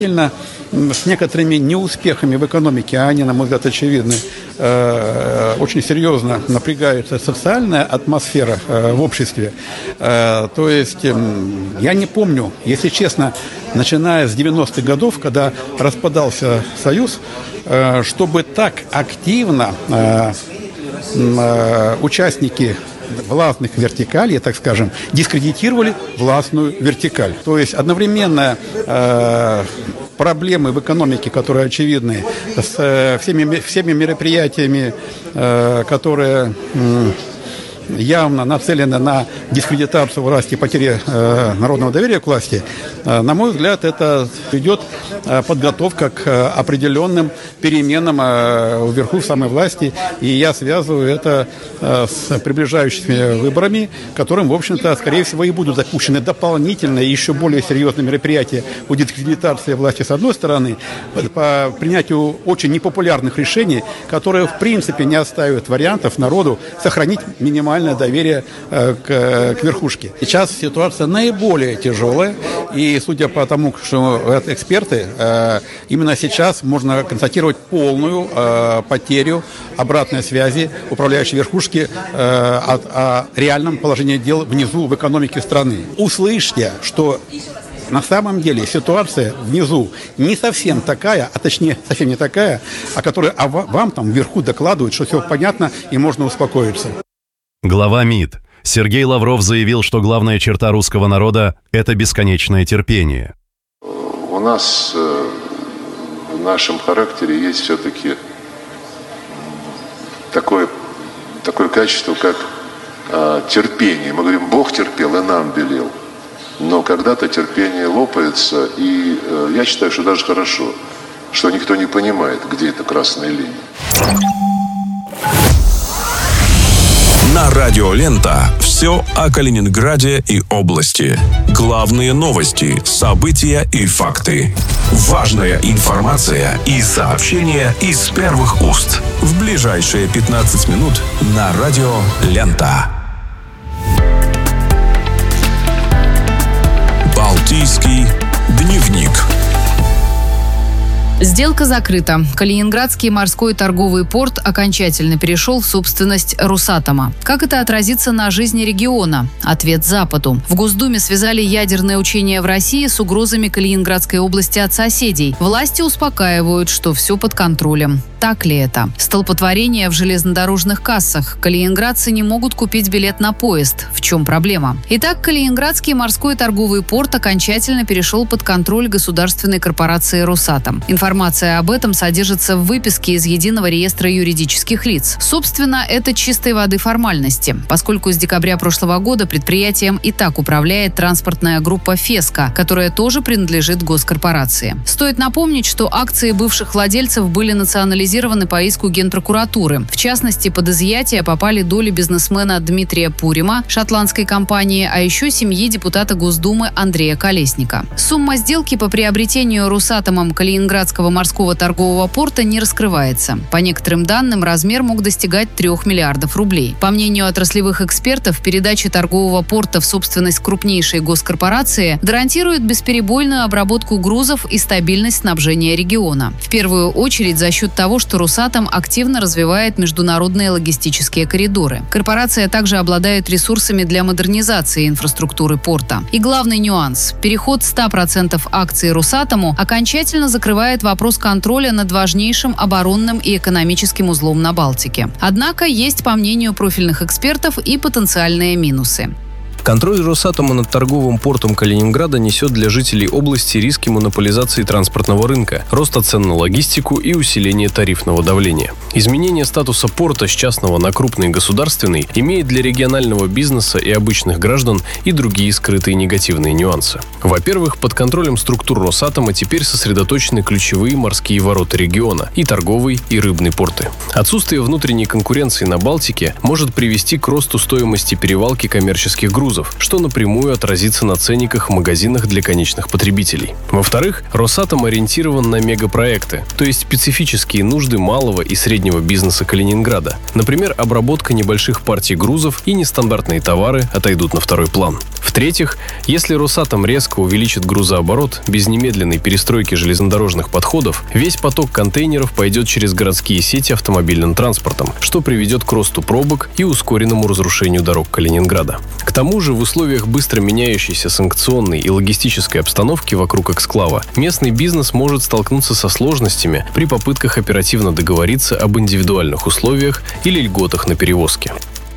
С некоторыми неуспехами в экономике, а они, на мой взгляд, очевидны, очень серьезно напрягается социальная атмосфера в обществе. То есть я не помню, если честно, начиная с 90-х годов, когда распадался Союз, чтобы так активно участники властных вертикалей, так скажем, дискредитировали властную вертикаль. То есть одновременно проблемы в экономике, которые очевидны, с всеми мероприятиями, которые явно нацелены на дискредитацию власти и потерю народного доверия к власти, на мой взгляд, это идет подготовка к определенным переменам вверху в самой власти. И я связываю это с приближающимися выборами, которым, в общем-то, скорее всего, и будут запущены дополнительные, еще более серьезные мероприятия по дискредитации власти с одной стороны, по принятию очень непопулярных решений, которые, в принципе, не оставят вариантов народу сохранить минимальное доверие к верхушке. Сейчас ситуация наиболее тяжелая, и судя по тому, что эксперты, именно сейчас можно констатировать полную потерю обратной связи управляющей верхушки о реальном положении дел внизу в экономике страны. Услышьте, что на самом деле ситуация внизу не совсем такая, а точнее совсем не такая, о которой вам там вверху докладывают, что все понятно и можно успокоиться. Глава МИД Сергей Лавров заявил, что главная черта русского народа – это бесконечное терпение. У нас в нашем характере есть все-таки такое качество, как терпение. Мы говорим, Бог терпел и нам велел. Но когда-то терпение лопается, и я считаю, что даже хорошо, что никто не понимает, где эта красная линия. На радио «Лента» все о Калининграде и области. Главные новости, события и факты. Важная информация и сообщения из первых уст. В ближайшие 15 минут на радио «Лента». Балтийский дневник. Сделка закрыта. Калининградский морской торговый порт окончательно перешел в собственность Росатома. Как это отразится на жизни региона? Ответ Западу. В Госдуме связали ядерное учение в России с угрозами Калининградской области от соседей. Власти успокаивают, что все под контролем. Так ли это? Столпотворение в железнодорожных кассах. Калининградцы не могут купить билет на поезд. В чем проблема? Итак, Калининградский морской торговый порт окончательно перешел под контроль государственной корпорации «Росатом». Информация об этом содержится в выписке из Единого реестра юридических лиц. Собственно, это чистой воды формальности, поскольку с декабря прошлого года предприятием и так управляет транспортная группа «Феска», которая тоже принадлежит госкорпорации. Стоит напомнить, что акции бывших владельцев были национализированы по иску Генпрокуратуры. В частности, под изъятие попали доли бизнесмена Дмитрия Пурима, шотландской компании, а еще семьи депутата Госдумы Андрея Колесника. Сумма сделки по приобретению Росатомом Калининградского морского торгового порта не раскрывается. По некоторым данным, размер мог достигать 3 миллиардов рублей. По мнению отраслевых экспертов, передача торгового порта в собственность крупнейшей госкорпорации гарантирует бесперебойную обработку грузов и стабильность снабжения региона. В первую очередь за счет того, что Росатом активно развивает международные логистические коридоры. Корпорация также обладает ресурсами для модернизации инфраструктуры порта. И главный нюанс – переход 100% акций Росатому окончательно закрывает вопрос контроля над важнейшим оборонным и экономическим узлом на Балтике. Однако есть, по мнению профильных экспертов, и потенциальные минусы. Контроль Росатома над торговым портом Калининграда несет для жителей области риски монополизации транспортного рынка, роста цен на логистику и усиления тарифного давления. Изменение статуса порта с частного на крупный государственный имеет для регионального бизнеса и обычных граждан и другие скрытые негативные нюансы. Во-первых, под контролем структур Росатома теперь сосредоточены ключевые морские ворота региона – и торговый, и рыбный порты. Отсутствие внутренней конкуренции на Балтике может привести к росту стоимости перевалки коммерческих грузов, грузов, что напрямую отразится на ценниках в магазинах для конечных потребителей. Во-вторых, Росатом ориентирован на мегапроекты, то есть специфические нужды малого и среднего бизнеса Калининграда. Например, обработка небольших партий грузов и нестандартные товары отойдут на второй план. В-третьих, если Росатом резко увеличит грузооборот, без немедленной перестройки железнодорожных подходов, весь поток контейнеров пойдет через городские сети автомобильным транспортом, что приведет к росту пробок и ускоренному разрушению дорог Калининграда. К тому же, в условиях быстро меняющейся санкционной и логистической обстановки вокруг эксклава, местный бизнес может столкнуться со сложностями при попытках оперативно договориться об индивидуальных условиях или льготах на перевозки.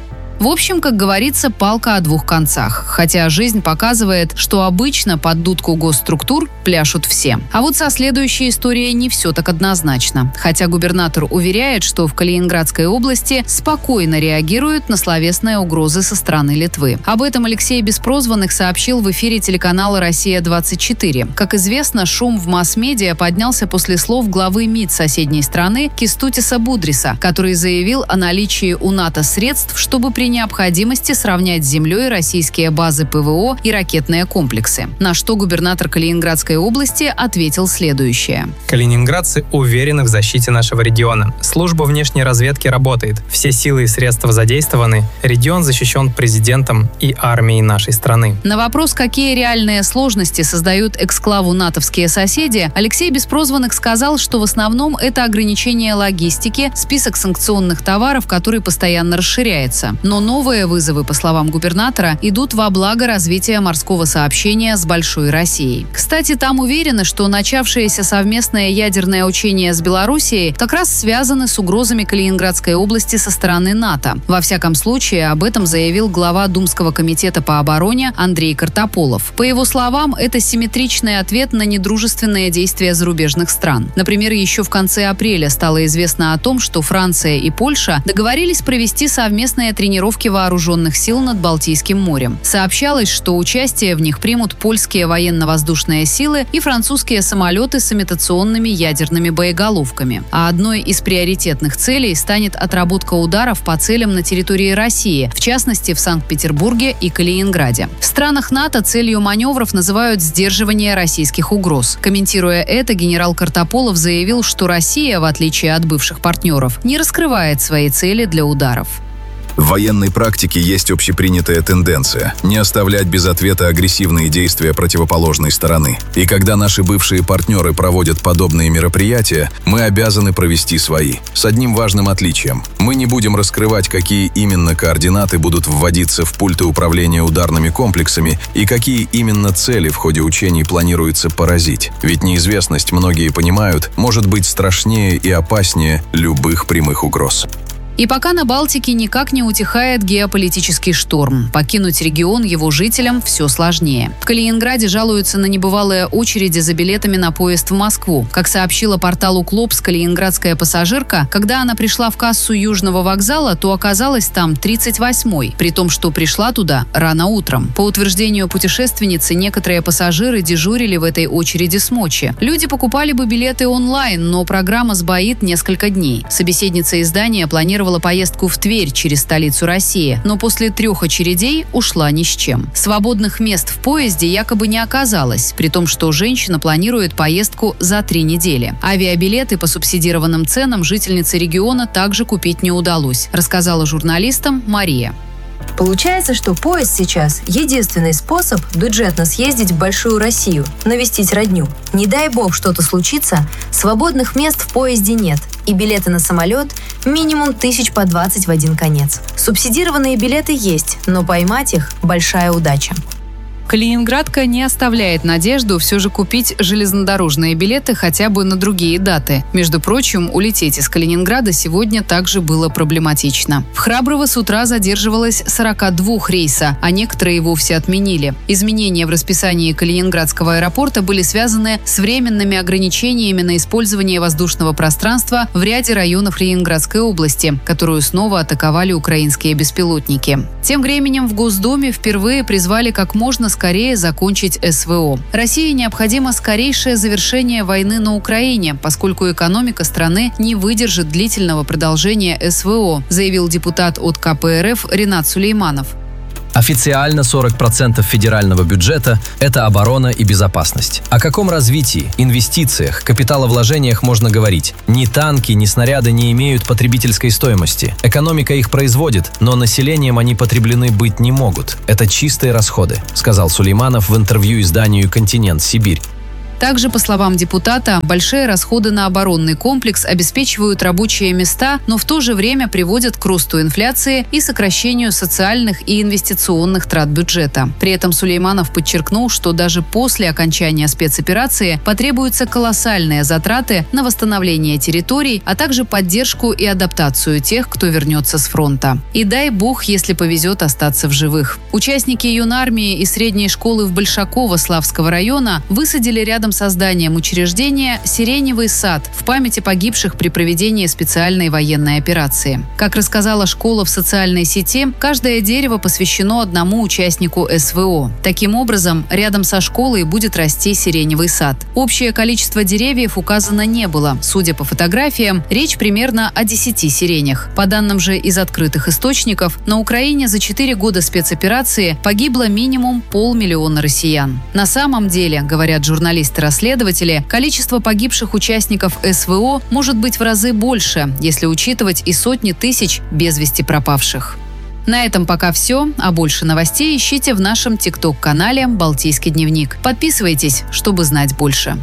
В общем, как говорится, палка о двух концах. Хотя жизнь показывает, что обычно под дудку госструктур пляшут все. А вот со следующей историей не все так однозначно. Хотя губернатор уверяет, что в Калининградской области спокойно реагируют на словесные угрозы со стороны Литвы. Об этом Алексей Беспрозванных сообщил в эфире телеканала «Россия-24». Как известно, шум в масс-медиа поднялся после слов главы МИД соседней страны Кестутиса Будриса, который заявил о наличии у НАТО средств, чтобы при необходимости сравнять с землей российские базы ПВО и ракетные комплексы. На что губернатор Калининградской области ответил следующее. Калининградцы уверены в защите нашего региона. Служба внешней разведки работает. Все силы и средства задействованы. Регион защищен президентом и армией нашей страны. На вопрос, какие реальные сложности создают эксклаву натовские соседи, Алексей Беспрозванных сказал, что в основном это ограничение логистики, список санкционных товаров, который постоянно расширяется. Но новые вызовы, по словам губернатора, идут во благо развития морского сообщения с Большой Россией. Кстати, там уверены, что начавшиеся совместные ядерные учения с Белоруссией как раз связаны с угрозами Калининградской области со стороны НАТО. Во всяком случае, об этом заявил глава Думского комитета по обороне Андрей Картополов. По его словам, это симметричный ответ на недружественные действия зарубежных стран. Например, еще в конце апреля стало известно о том, что Франция и Польша договорились провести совместные тренировки вооруженных сил над Балтийским морем. Сообщалось, что участие в них примут польские военно-воздушные силы и французские самолеты с имитационными ядерными боеголовками. А одной из приоритетных целей станет отработка ударов по целям на территории России, в частности в Санкт-Петербурге и Калининграде. В странах НАТО целью маневров называют сдерживание российских угроз. Комментируя это, генерал Картополов заявил, что Россия, в отличие от бывших партнеров, не раскрывает свои цели для ударов. В военной практике есть общепринятая тенденция – не оставлять без ответа агрессивные действия противоположной стороны. И когда наши бывшие партнеры проводят подобные мероприятия, мы обязаны провести свои. С одним важным отличием. Мы не будем раскрывать, какие именно координаты будут вводиться в пульты управления ударными комплексами и какие именно цели в ходе учений планируется поразить. Ведь неизвестность, многие понимают, может быть страшнее и опаснее любых прямых угроз. И пока на Балтике никак не утихает геополитический шторм. Покинуть регион его жителям все сложнее. В Калининграде жалуются на небывалые очереди за билетами на поезд в Москву. Как сообщила порталу «Клопс» калининградская пассажирка, когда она пришла в кассу Южного вокзала, то оказалась там 38-й, при том, что пришла туда рано утром. По утверждению путешественницы, некоторые пассажиры дежурили в этой очереди с ночи. Люди покупали бы билеты онлайн, но программа сбоит несколько дней. Собеседница издания планировала поездку в Тверь через столицу России, но после 3 очередей ушла ни с чем. Свободных мест в поезде якобы не оказалось, при том, что женщина планирует поездку за 3 недели. Авиабилеты по субсидированным ценам жительнице региона также купить не удалось, рассказала журналистам Мария. Получается, что поезд сейчас – единственный способ бюджетно съездить в Большую Россию, навестить родню. Не дай бог что-то случится, свободных мест в поезде нет, и билеты на самолет – минимум 1000 по 20 в один конец. Субсидированные билеты есть, но поймать их – большая удача. Калининградка не оставляет надежду все же купить железнодорожные билеты хотя бы на другие даты. Между прочим, улететь из Калининграда сегодня также было проблематично. В Храброво с утра задерживалось 42 рейса, а некоторые вовсе отменили. Изменения в расписании Калининградского аэропорта были связаны с временными ограничениями на использование воздушного пространства в ряде районов Ленинградской области, которую снова атаковали украинские беспилотники. Тем временем в Госдуме впервые призвали как можно скорее закончить СВО. России необходимо скорейшее завершение войны на Украине, поскольку экономика страны не выдержит длительного продолжения СВО, заявил депутат от КПРФ Ринат Сулейманов. Официально 40% федерального бюджета – это оборона и безопасность. О каком развитии, инвестициях, капиталовложениях можно говорить? Ни танки, ни снаряды не имеют потребительской стоимости. Экономика их производит, но населением они потреблены быть не могут. Это чистые расходы, сказал Сулейманов в интервью изданию «Континент Сибирь». Также, по словам депутата, большие расходы на оборонный комплекс обеспечивают рабочие места, но в то же время приводят к росту инфляции и сокращению социальных и инвестиционных трат бюджета. При этом Сулейманов подчеркнул, что даже после окончания спецоперации потребуются колоссальные затраты на восстановление территорий, а также поддержку и адаптацию тех, кто вернется с фронта. И дай бог, если повезет остаться в живых. Участники юнармии и средней школы в Большаково Славского района высадили рядом с созданием учреждения «Сиреневый сад» в память о погибших при проведении специальной военной операции. Как рассказала школа в социальной сети, каждое дерево посвящено одному участнику СВО. Таким образом, рядом со школой будет расти сиреневый сад. Общее количество деревьев указано не было. Судя по фотографиям, речь примерно о 10 сиренях. По данным же из открытых источников, на Украине за 4 года спецоперации погибло минимум 500 000 россиян. На самом деле, говорят журналисты-расследователи, количество погибших участников СВО может быть в разы больше, если учитывать и сотни тысяч без вести пропавших. На этом пока все, а больше новостей ищите в нашем ТикТок-канале «Балтийский дневник». Подписывайтесь, чтобы знать больше.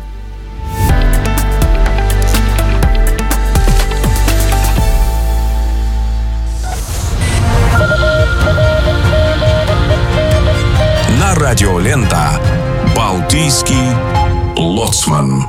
На радио «Лента» Балтийский лоцман.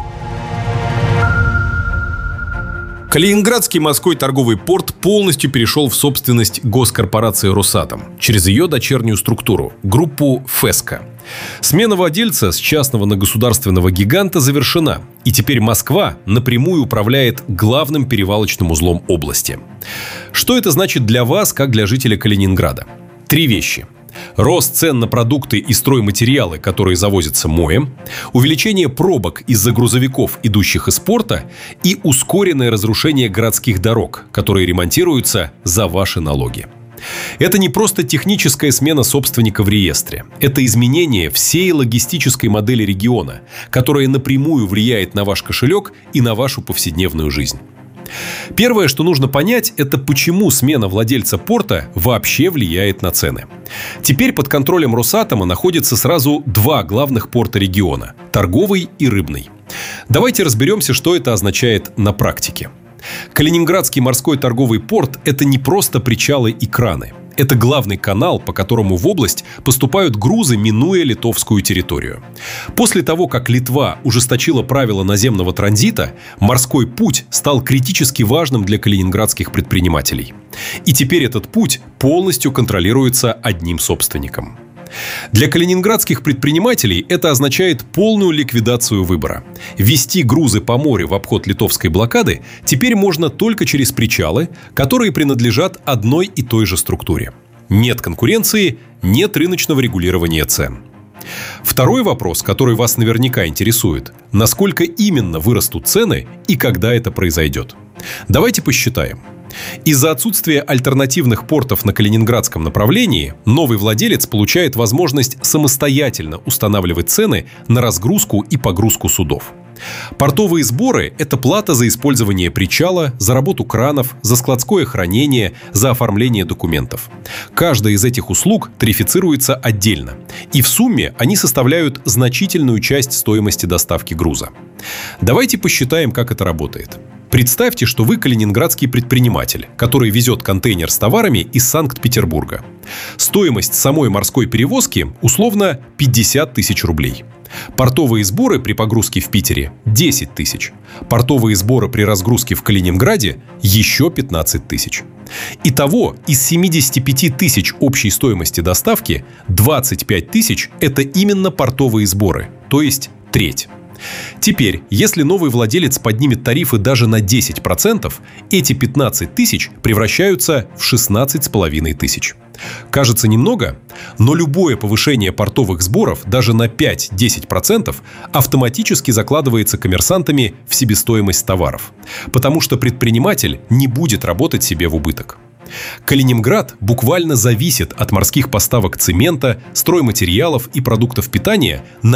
Калининградский морской торговый порт полностью перешел в собственность госкорпорации «Росатом» через ее дочернюю структуру – группу «ФЭСКО». Смена владельца с частного на государственного гиганта завершена, и теперь Москва напрямую управляет главным перевалочным узлом области. Что это значит для вас, как для жителя Калининграда? 3 вещи. Рост цен на продукты и стройматериалы, которые завозятся МОЭ, увеличение пробок из-за грузовиков, идущих из порта, и ускоренное разрушение городских дорог, которые ремонтируются за ваши налоги. Это не просто техническая смена собственника в реестре. Это изменение всей логистической модели региона, которая напрямую влияет на ваш кошелек и на вашу повседневную жизнь. Первое, что нужно понять, это почему смена владельца порта вообще влияет на цены. Теперь под контролем Росатома находятся сразу 2 главных порта региона – торговый и рыбный. Давайте разберемся, что это означает на практике. Калининградский морской торговый порт – это не просто причалы и краны. Это главный канал, по которому в область поступают грузы, минуя литовскую территорию. После того, как Литва ужесточила правила наземного транзита, морской путь стал критически важным для калининградских предпринимателей. И теперь этот путь полностью контролируется одним собственником. Для калининградских предпринимателей это означает полную ликвидацию выбора. Везти грузы по морю в обход литовской блокады теперь можно только через причалы, которые принадлежат одной и той же структуре. Нет конкуренции, нет рыночного регулирования цен. Второй вопрос, который вас наверняка интересует: насколько именно вырастут цены и когда это произойдет? Давайте посчитаем. Из-за отсутствия альтернативных портов на калининградском направлении новый владелец получает возможность самостоятельно устанавливать цены на разгрузку и погрузку судов. Портовые сборы – это плата за использование причала, за работу кранов, за складское хранение, за оформление документов. Каждая из этих услуг тарифицируется отдельно, и в сумме они составляют значительную часть стоимости доставки груза. Давайте посчитаем, как это работает. Представьте, что вы калининградский предприниматель, который везет контейнер с товарами из Санкт-Петербурга. Стоимость самой морской перевозки условно 50 000 рублей. Портовые сборы при погрузке в Питере – 10 000. Портовые сборы при разгрузке в Калининграде – еще 15 000. Итого, из 75 000 общей стоимости доставки 25 000 – это именно портовые сборы, то есть треть. Теперь, если новый владелец поднимет тарифы даже на 10%, эти 15 000 превращаются в 16 500. Кажется немного, но любое повышение портовых сборов даже на 5-10% автоматически закладывается коммерсантами в себестоимость товаров, потому что предприниматель не будет работать себе в убыток. Калининград буквально зависит от морских поставок цемента, стройматериалов и продуктов питания на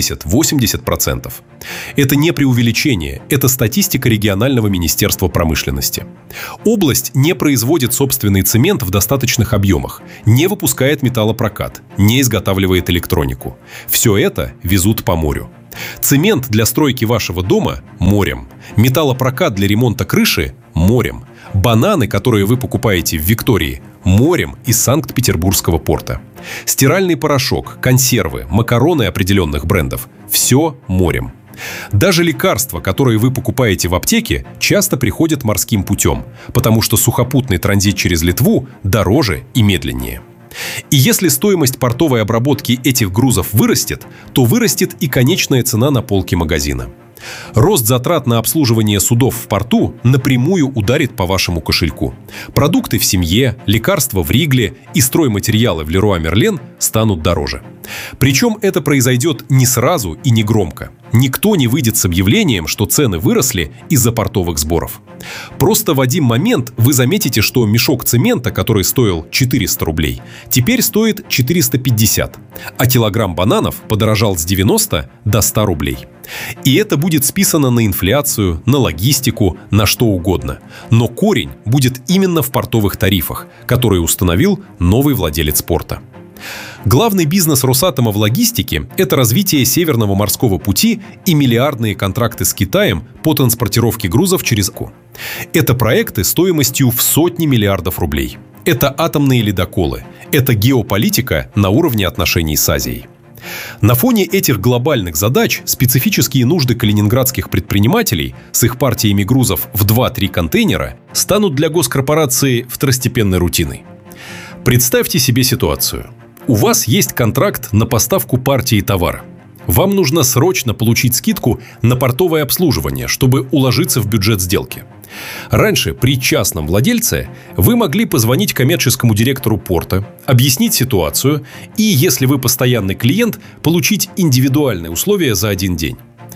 70-80%. Это не преувеличение, это статистика регионального министерства промышленности. Область не производит собственный цемент в достаточных объемах, не выпускает металлопрокат, не изготавливает электронику. Все это везут по морю. Цемент для стройки вашего дома – морем. Металлопрокат для ремонта крыши – морем. Бананы, которые вы покупаете в Виктории – морем из Санкт-Петербургского порта. Стиральный порошок, консервы, макароны определенных брендов – все морем. Даже лекарства, которые вы покупаете в аптеке, часто приходят морским путем, потому что сухопутный транзит через Литву дороже и медленнее. И если стоимость портовой обработки этих грузов вырастет, то вырастет и конечная цена на полке магазина. Рост затрат на обслуживание судов в порту напрямую ударит по вашему кошельку. Продукты в семье, лекарства в Ригле и стройматериалы в Леруа Мерлен станут дороже. Причем это произойдет не сразу и не громко. Никто не выйдет с объявлением, что цены выросли из-за портовых сборов. Просто в один момент вы заметите, что мешок цемента, который стоил 400 рублей, теперь стоит 450, а килограмм бананов подорожал с 90 до 100 рублей. И это будет списано на инфляцию, на логистику, на что угодно. Но корень будет именно в портовых тарифах, которые установил новый владелец порта. Главный бизнес Росатома в логистике – это развитие Северного морского пути и миллиардные контракты с Китаем по транспортировке грузов через Оку. Это проекты стоимостью в сотни миллиардов рублей. Это атомные ледоколы. Это геополитика на уровне отношений с Азией. На фоне этих глобальных задач специфические нужды калининградских предпринимателей с их партиями грузов в 2-3 контейнера станут для госкорпорации второстепенной рутиной. Представьте себе ситуацию. У вас есть контракт на поставку партии товара. Вам нужно срочно получить скидку на портовое обслуживание, чтобы уложиться в бюджет сделки. Раньше при частном владельце вы могли позвонить коммерческому директору порта, объяснить ситуацию и, если вы постоянный клиент, получить индивидуальные условия за один день.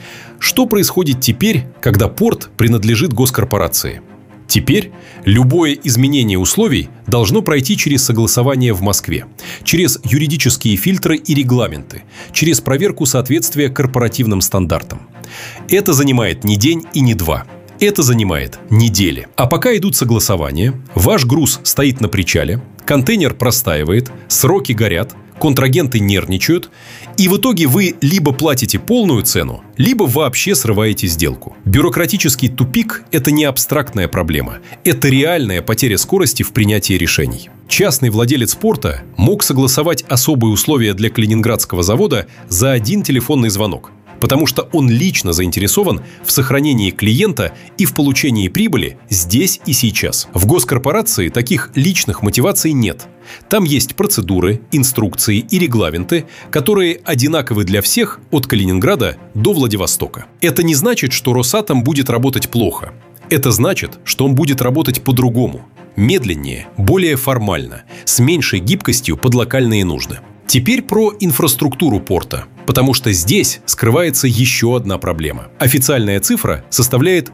Что происходит теперь, когда порт принадлежит госкорпорации? Теперь любое изменение условий должно пройти через согласование в Москве, через юридические фильтры и регламенты, через проверку соответствия корпоративным стандартам. Это занимает не день и не два. Это занимает недели. А пока идут согласования, ваш груз стоит на причале, контейнер простаивает, сроки горят, контрагенты нервничают, и в итоге вы либо платите полную цену, либо вообще срываете сделку. Бюрократический тупик – это не абстрактная проблема, это реальная потеря скорости в принятии решений. Частный владелец порта мог согласовать особые условия для Калининградского завода за один телефонный звонок, потому что он лично заинтересован в сохранении клиента и в получении прибыли здесь и сейчас. В госкорпорации таких личных мотиваций нет. Там есть процедуры, инструкции и регламенты, которые одинаковы для всех от Калининграда до Владивостока. Это не значит, что Росатом будет работать плохо. Это значит, что он будет работать по-другому, медленнее, более формально, с меньшей гибкостью под локальные нужды. Теперь про инфраструктуру порта, потому что здесь скрывается еще одна проблема. Официальная цифра составляет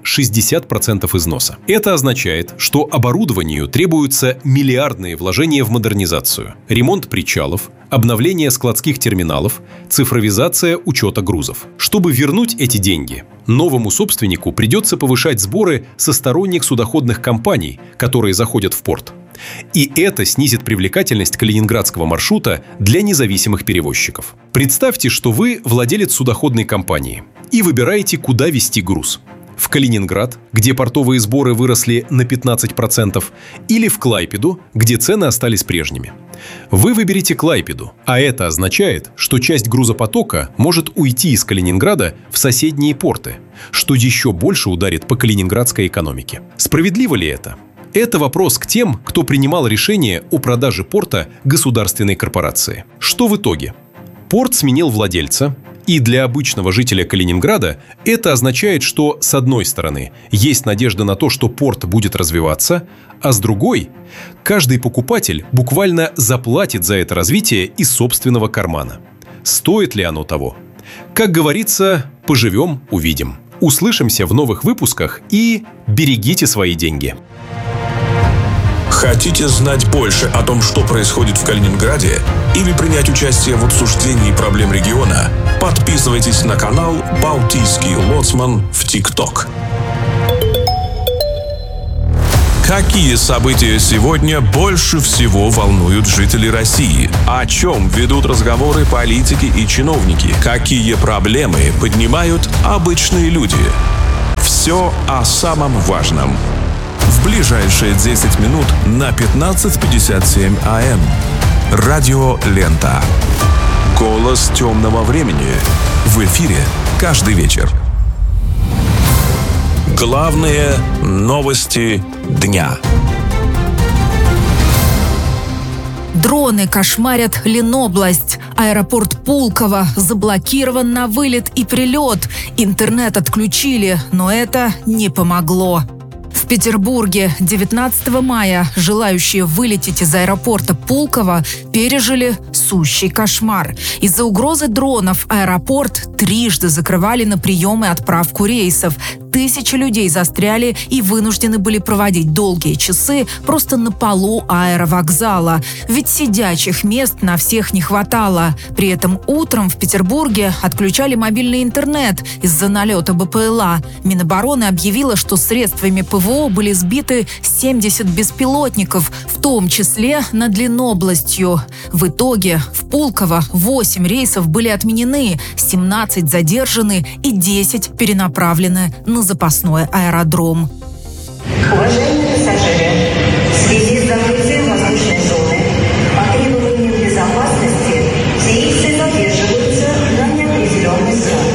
60% износа. Это означает, что оборудованию требуются миллиардные вложения в модернизацию, ремонт причалов, обновление складских терминалов, цифровизация учета грузов. Чтобы вернуть эти деньги, новому собственнику придется повышать сборы со сторонних судоходных компаний, которые заходят в порт. И это снизит привлекательность калининградского маршрута для независимых перевозчиков. Представьте, что вы владелец судоходной компании и выбираете, куда везти груз. В Калининград, где портовые сборы выросли на 15%, или в Клайпеду, где цены остались прежними. Вы выберете Клайпеду, а это означает, что часть грузопотока может уйти из Калининграда в соседние порты, что еще больше ударит по калининградской экономике. Справедливо ли это? Это вопрос к тем, кто принимал решение о продаже порта государственной корпорации. Что в итоге? Порт сменил владельца, и для обычного жителя Калининграда это означает, что с одной стороны есть надежда на то, что порт будет развиваться, а с другой каждый покупатель буквально заплатит за это развитие из собственного кармана. Стоит ли оно того? Как говорится, поживем – увидим. Услышимся в новых выпусках и берегите свои деньги. Хотите знать больше о том, что происходит в Калининграде, или принять участие в обсуждении проблем региона? Подписывайтесь на канал «Балтийский лоцман» в ТикТок. Какие события сегодня больше всего волнуют жителей России? О чем ведут разговоры политики и чиновники? Какие проблемы поднимают обычные люди? Все о самом важном. В ближайшие 10 минут на 15:57 АМ. Радио Лента. Голос темного времени. В эфире каждый вечер. Главные новости дня. Дроны кошмарят Ленобласть. Аэропорт Пулково заблокирован на вылет и прилет. Интернет отключили, но это не помогло. В Петербурге 19 мая желающие вылететь из аэропорта Пулково пережили сущий кошмар. Из-за угрозы дронов аэропорт трижды закрывали на прием и отправку рейсов. Тысячи людей застряли и вынуждены были проводить долгие часы просто на полу аэровокзала. Ведь сидячих мест на всех не хватало. При этом утром в Петербурге отключали мобильный интернет из-за налета БПЛА. Минобороны объявила, что средствами ПВО были сбиты 70 беспилотников, в том числе над Ленобластью. В итоге в Пулково 8 рейсов были отменены, 17 задержаны и 10 перенаправлены на запасной аэродром. Уважаемые пассажиры, в связи с закрытием воздушной зоны по требованиям безопасности все рейсы задерживаются на неопределенный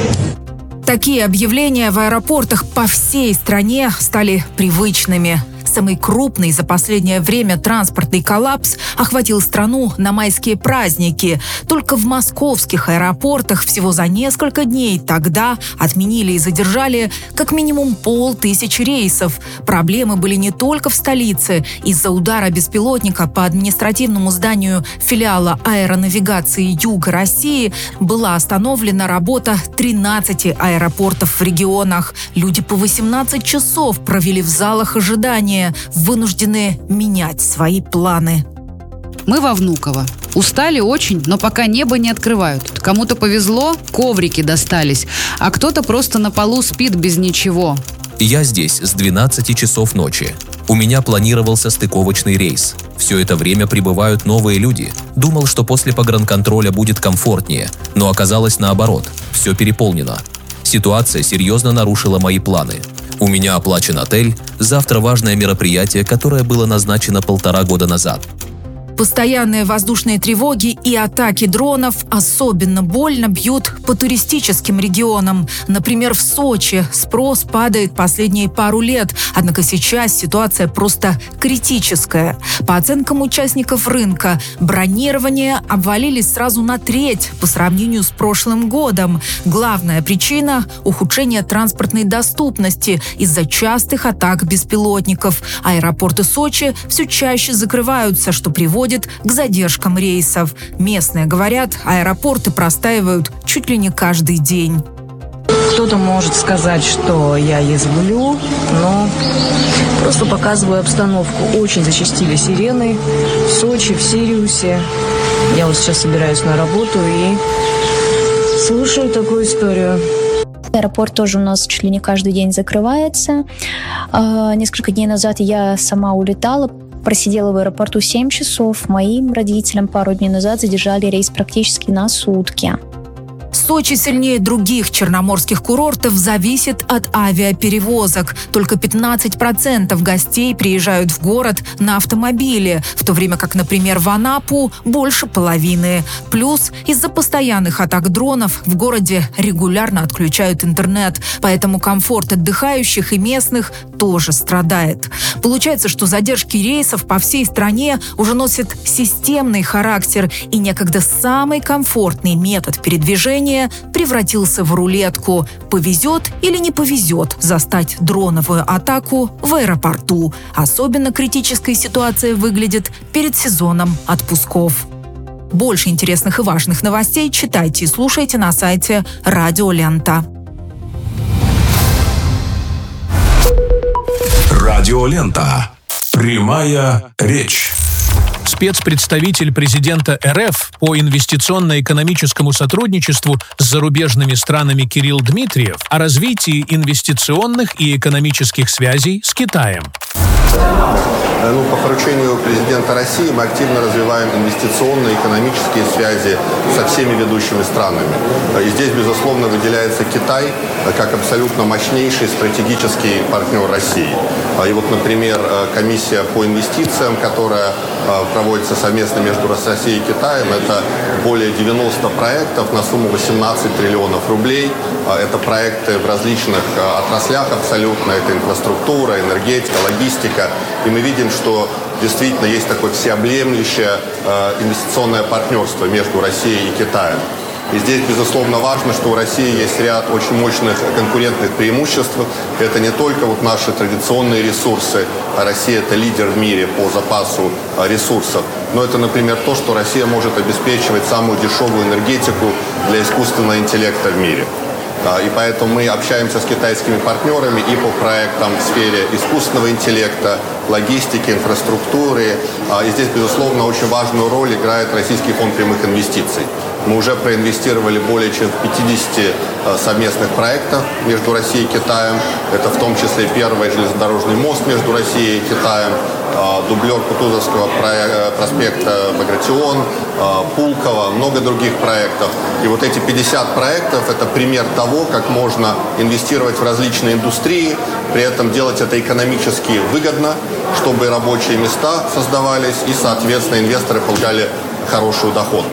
срок. Такие объявления в аэропортах по всей стране стали привычными. Самый крупный за последнее время транспортный коллапс охватил страну на майские праздники. Только в московских аэропортах всего за несколько дней тогда отменили и задержали как минимум 500 рейсов. Проблемы были не только в столице. Из-за удара беспилотника по административному зданию филиала аэронавигации Юга России была остановлена работа 13 аэропортов в регионах. Люди по 18 часов провели в залах ожидания, вынуждены менять свои планы. Мы во Внуково. Устали очень, но пока небо не открывают. Кому-то повезло, коврики достались, а кто-то просто на полу спит без ничего. Я здесь с 12 часов ночи. У меня планировался стыковочный рейс. Все это время прибывают новые люди. Думал, что после погранконтроля будет комфортнее, но оказалось наоборот. Все переполнено. Ситуация серьезно нарушила мои планы. У меня оплачен отель, завтра важное мероприятие, которое было назначено 1,5 года назад. Постоянные воздушные тревоги и атаки дронов особенно больно бьют по туристическим регионам. Например, в Сочи спрос падает последние пару лет, однако сейчас ситуация просто критическая. По оценкам участников рынка, бронирования обвалились сразу на треть по сравнению с прошлым годом. Главная причина – ухудшение транспортной доступности из-за частых атак беспилотников. Аэропорты Сочи все чаще закрываются, что приводит к задержкам рейсов. Местные говорят, аэропорты простаивают чуть ли не каждый день. Кто-то может сказать, что я язвлю, но просто показываю обстановку. Очень зачастили сирены в Сочи, в Сириусе. Я вот сейчас собираюсь на работу и слушаю такую историю. Аэропорт тоже у нас чуть ли не каждый день закрывается. Несколько дней назад я сама улетала, просидела в аэропорту 7 часов. Моим родителям пару дней назад задержали рейс практически на сутки. Сочи сильнее других черноморских курортов зависит от авиаперевозок. Только 15% гостей приезжают в город на автомобиле, в то время как, например, в Анапу больше половины. Плюс из-за постоянных атак дронов в городе регулярно отключают интернет, поэтому комфорт отдыхающих и местных тоже страдает. Получается, что задержки рейсов по всей стране уже носят системный характер, и некогда самый комфортный метод передвижения превратился в рулетку. Повезет или не повезет застать дроновую атаку в аэропорту. Особенно критической ситуация выглядит перед сезоном отпусков. Больше интересных и важных новостей читайте и слушайте на сайте Радио Лента. Радио Лента. Прямая речь. Спецпредставитель президента РФ по инвестиционно-экономическому сотрудничеству с зарубежными странами Кирилл Дмитриев о развитии инвестиционных и экономических связей с Китаем. По поручению президента России мы активно развиваем инвестиционные и экономические связи со всеми ведущими странами. И здесь, безусловно, выделяется Китай как абсолютно мощнейший стратегический партнер России. И вот, например, комиссия по инвестициям, которая проводится совместно между Россией и Китаем, это более 90 проектов на сумму 18 триллионов рублей. Это проекты в различных отраслях абсолютно. Это инфраструктура, энергетика, логистика. И мы видим, что действительно есть такое всеобъемлющее инвестиционное партнерство между Россией и Китаем. И здесь, безусловно, важно, что у России есть ряд очень мощных конкурентных преимуществ. Это не только наши традиционные ресурсы, а Россия – это лидер в мире по запасу ресурсов. Но это, например, то, что Россия может обеспечивать самую дешевую энергетику для искусственного интеллекта в мире. И поэтому мы общаемся с китайскими партнерами и по проектам в сфере искусственного интеллекта, логистики, инфраструктуры. И здесь, безусловно, очень важную роль играет Российский фонд прямых инвестиций. Мы уже проинвестировали более чем в 50 совместных проектов между Россией и Китаем. Это в том числе первый железнодорожный мост между Россией и Китаем, дублер Кутузовского проспекта Багратион, Пулково, много других проектов. И вот эти 50 проектов – это пример того, как можно инвестировать в различные индустрии, при этом делать это экономически выгодно, чтобы рабочие места создавались и, соответственно, инвесторы получали хороший доход.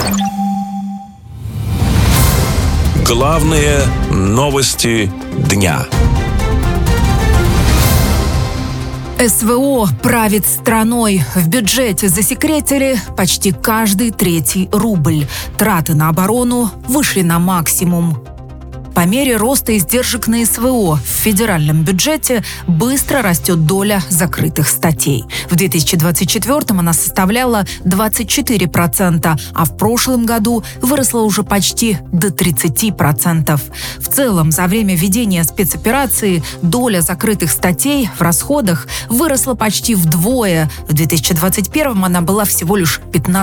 Главные новости дня. СВО правит страной. В бюджете засекретили почти каждый третий рубль. Траты на оборону вышли на максимум. По мере роста издержек на СВО в федеральном бюджете быстро растет доля закрытых статей. В 2024-м она составляла 24%, а в прошлом году выросла уже почти до 30%. В целом, за время ведения спецоперации доля закрытых статей в расходах выросла почти вдвое. В 2021-м она была всего лишь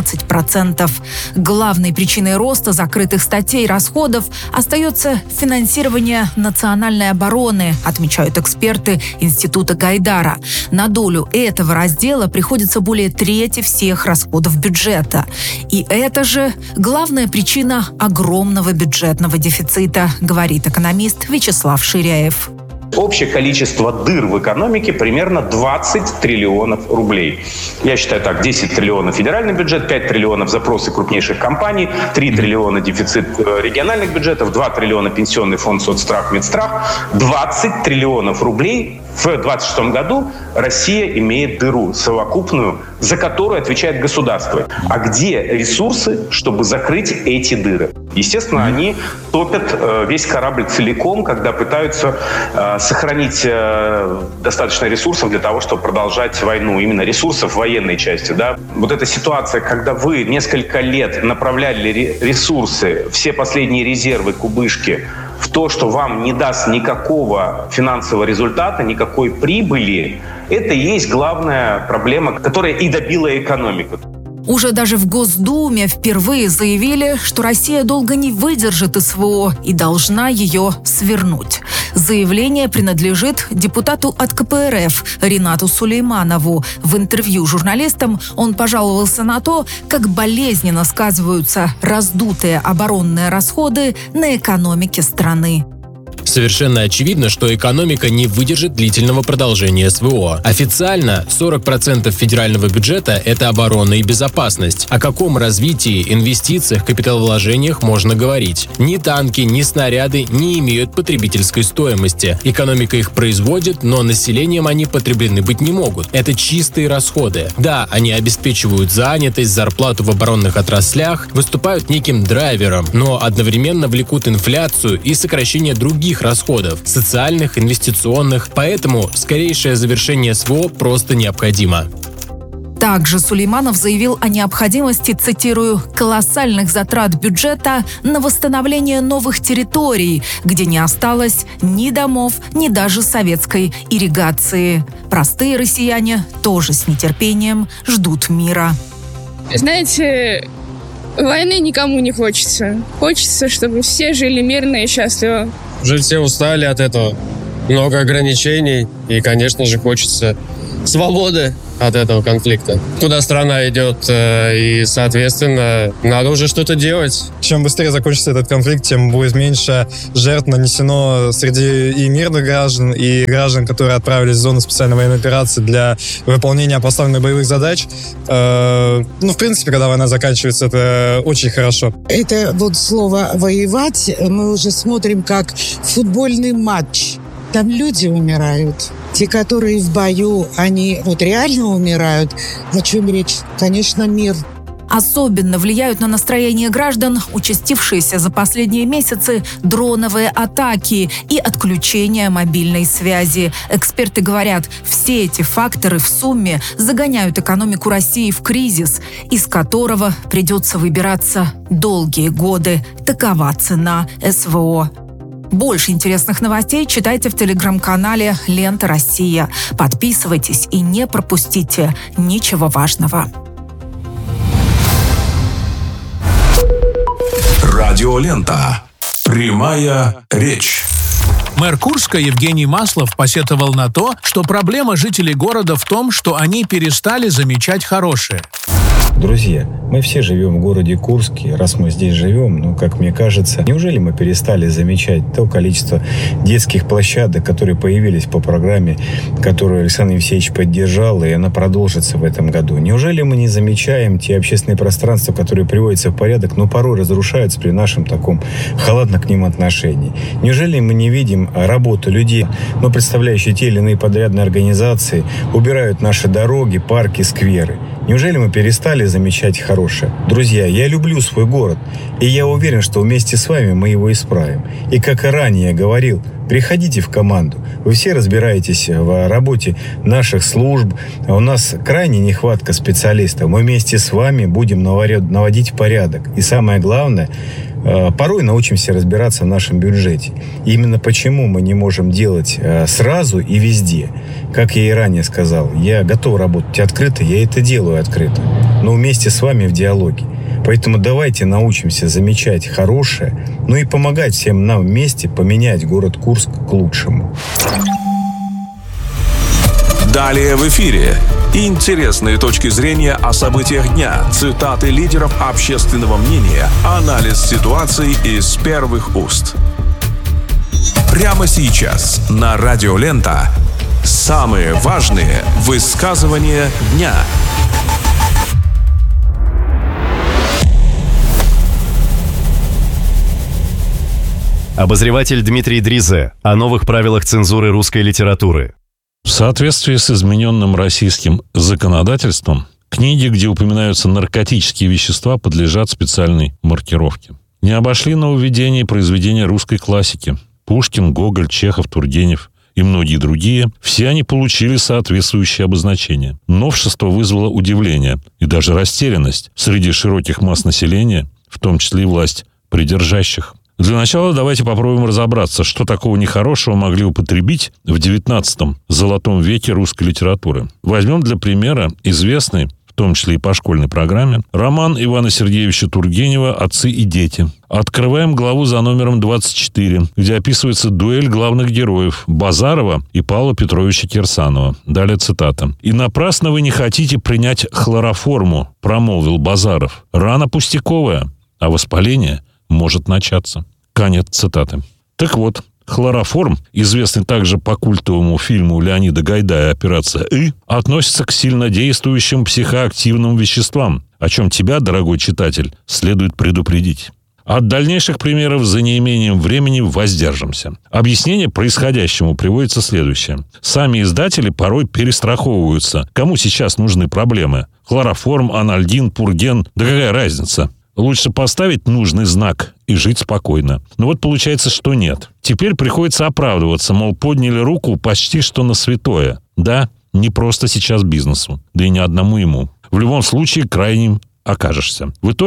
15%. Главной причиной роста закрытых статей расходов остается финансирование национальной обороны, отмечают эксперты Института Гайдара. На долю этого раздела приходится более трети всех расходов бюджета. И это же главная причина огромного бюджетного дефицита, говорит экономист Вячеслав Ширяев. Общее количество дыр в экономике примерно 20 триллионов рублей. Я считаю так, 10 триллионов федеральный бюджет, 5 триллионов запросы крупнейших компаний, 3 триллиона дефицит региональных бюджетов, 2 триллиона пенсионный фонд, соцстрах, медстрах. 20 триллионов рублей в 2026 году Россия имеет дыру совокупную, за которую отвечает государство. А где ресурсы, чтобы закрыть эти дыры? Естественно, они топят весь корабль целиком, когда пытаются сохранить достаточно ресурсов для того, чтобы продолжать войну. Именно ресурсов в военной части. Да? Вот эта ситуация, когда вы несколько лет направляли ресурсы, все последние резервы, кубышки, в то, что вам не даст никакого финансового результата, никакой прибыли, это и есть главная проблема, которая и добила экономику. Уже даже в Госдуме впервые заявили, что Россия долго не выдержит СВО и должна ее свернуть. Заявление принадлежит депутату от КПРФ Ринату Сулейманову. В интервью журналистам он пожаловался на то, как болезненно сказываются раздутые оборонные расходы на экономике страны. Совершенно очевидно, что экономика не выдержит длительного продолжения СВО. Официально 40% федерального бюджета – это оборона и безопасность. О каком развитии, инвестициях, капиталовложениях можно говорить? Ни танки, ни снаряды не имеют потребительской стоимости. Экономика их производит, но населением они потреблены быть не могут. Это чистые расходы. Да, они обеспечивают занятость, зарплату в оборонных отраслях, выступают неким драйвером, но одновременно влекут инфляцию и сокращение других расходов – социальных, инвестиционных. Поэтому скорейшее завершение СВО просто необходимо. Также Сулейманов заявил о необходимости, цитирую, «колоссальных затрат бюджета на восстановление новых территорий, где не осталось ни домов, ни даже советской ирригации». Простые россияне тоже с нетерпением ждут мира. Знаете, войны никому не хочется. Хочется, чтобы все жили мирно и счастливо. Уже все устали от этого. Много ограничений. И, конечно же, хочется свободы от этого конфликта. Куда страна идет, и, соответственно, надо уже что-то делать. Чем быстрее закончится этот конфликт, тем будет меньше жертв нанесено среди и мирных граждан, и граждан, которые отправились в зону специальной военной операции для выполнения поставленных боевых задач. В принципе, когда война заканчивается, это очень хорошо. Это вот слово «воевать» мы уже смотрим как футбольный матч. Там люди умирают. Те, которые в бою, они вот реально умирают. О чем речь? Конечно, мир. Особенно влияют на настроение граждан участившиеся за последние месяцы дроновые атаки и отключение мобильной связи. Эксперты говорят, все эти факторы в сумме загоняют экономику России в кризис, из которого придется выбираться долгие годы. Такова цена СВО. Больше интересных новостей читайте в телеграм-канале «Лента Россия». Подписывайтесь и не пропустите ничего важного. Радиолента. Прямая речь. Мэр Курска Евгений Маслов посетовал на то, что проблема жителей города в том, что они перестали замечать хорошее. Друзья, мы все живем в городе Курске, раз мы здесь живем, как мне кажется, неужели мы перестали замечать то количество детских площадок, которые появились по программе, которую Александр Евсеевич поддержал, и она продолжится в этом году? Неужели мы не замечаем те общественные пространства, которые приводятся в порядок, но порой разрушаются при нашем таком халатном к ним отношении? Неужели мы не видим работу людей, представляющие те или иные подрядные организации, убирают наши дороги, парки, скверы? Неужели мы перестали замечать хорошее? Друзья, я люблю свой город, и я уверен, что вместе с вами мы его исправим. И как и ранее говорил, приходите в команду. Вы все разбираетесь в работе наших служб. У нас крайне нехватка специалистов. Мы вместе с вами будем наводить порядок. И самое главное, порой научимся разбираться в нашем бюджете. И именно почему мы не можем делать сразу и везде. Как я и ранее сказал, я готов работать открыто, я это делаю открыто. Но вместе с вами в диалоге. Поэтому давайте научимся замечать хорошее, и помогать всем нам вместе поменять город Курск к лучшему. Далее в эфире. Интересные точки зрения о событиях дня, цитаты лидеров общественного мнения, анализ ситуации из первых уст. Прямо сейчас на Радио Лента самые важные высказывания дня. Обозреватель Дмитрий Дризе о новых правилах цензуры русской литературы. В соответствии с измененным российским законодательством, книги, где упоминаются наркотические вещества, подлежат специальной маркировке. Не обошли нововведения произведения русской классики. Пушкин, Гоголь, Чехов, Тургенев и многие другие, все они получили соответствующие обозначения. Новшество вызвало удивление и даже растерянность среди широких масс населения, в том числе и власть придержащих. Для начала давайте попробуем разобраться, что такого нехорошего могли употребить в XIX золотом веке русской литературы. Возьмем для примера известный, в том числе и по школьной программе, роман Ивана Сергеевича Тургенева «Отцы и дети». Открываем главу за номером 24, где описывается дуэль главных героев Базарова и Павла Петровича Кирсанова. Далее цитата. «И напрасно вы не хотите принять хлороформу, промолвил Базаров. Рана пустяковая, а воспаление может начаться». Конец цитаты. Так вот, хлороформ, известный также по культовому фильму Леонида Гайдая «Операция И», относится к сильнодействующим психоактивным веществам, о чем тебя, дорогой читатель, следует предупредить. От дальнейших примеров за неимением времени воздержимся. Объяснение происходящему приводится следующее. Сами издатели порой перестраховываются. Кому сейчас нужны проблемы? Хлороформ, анальгин, пурген. Да какая разница? Лучше поставить нужный знак и жить спокойно. Но вот получается, что нет. Теперь приходится оправдываться, мол, подняли руку почти что на святое. Да, не просто сейчас бизнесу, да и не одному ему. В любом случае крайним окажешься. В итоге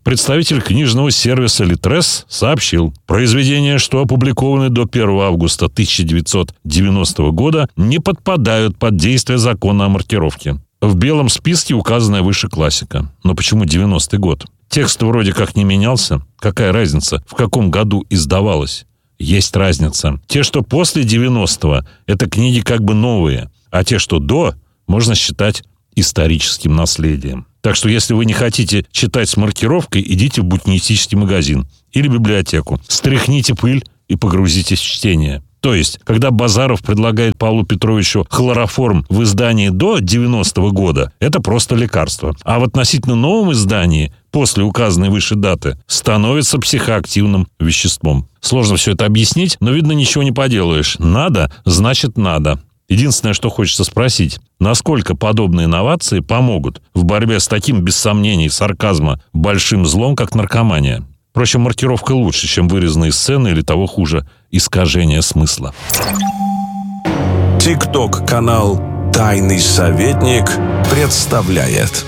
Представитель книжного сервиса «Литрес» сообщил, произведения, что опубликованы до 1 августа 1990 года, не подпадают под действие закона о маркировке. В белом списке указанная выше классика. Но почему 90-й год? Текст вроде как не менялся. Какая разница, в каком году издавалось? Есть разница. Те, что после 90-го, это книги как бы новые, а те, что до, можно считать историческим наследием. Так что, если вы не хотите читать с маркировкой, идите в букинистический магазин или библиотеку. Стряхните пыль и погрузитесь в чтение. То есть, когда Базаров предлагает Павлу Петровичу хлороформ в издании до 90-го года, это просто лекарство. А в относительно новом издании, после указанной выше даты, становится психоактивным веществом. Сложно все это объяснить, но, видно, ничего не поделаешь. Надо, значит надо. Единственное, что хочется спросить, насколько подобные инновации помогут в борьбе с таким, без сомнений, сарказма, большим злом, как наркомания? Впрочем, маркировка лучше, чем вырезанные сцены или, того хуже, искажение смысла. ТикТок-канал «Тайный советник» представляет.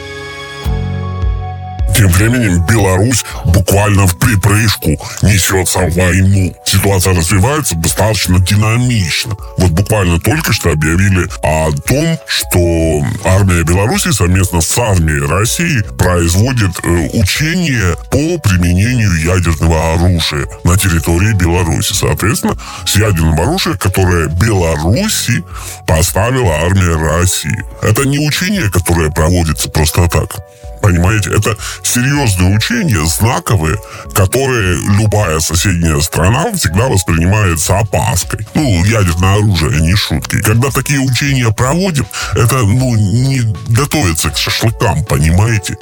Тем временем Беларусь буквально в припрыжку несется в войну. Ситуация развивается достаточно динамично. Вот буквально только что объявили о том, что армия Беларуси совместно с армией России производит учения по применению ядерного оружия на территории Беларуси. Соответственно, с ядерным оружием, которое Беларуси поставила армия России. Это не учение, которое проводится просто так. Понимаете, это серьезные учения, знаковые, которые любая соседняя страна всегда воспринимает с опаской. Ядерное оружие, не шутки. Когда такие учения проводят, это, не готовится к шашлыкам, понимаете?